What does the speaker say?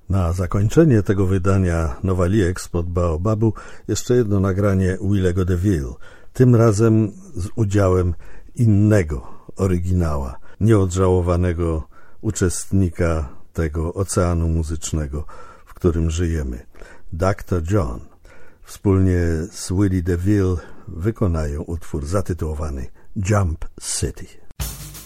Na zakończenie tego wydania Nowaliek spod Baobabu jeszcze jedno nagranie Willego DeVille, tym razem z udziałem innego oryginała, nieodżałowanego uczestnika tego oceanu muzycznego, w którym żyjemy. Dr. John wspólnie z Willie DeVille wykonają utwór zatytułowany Jump City.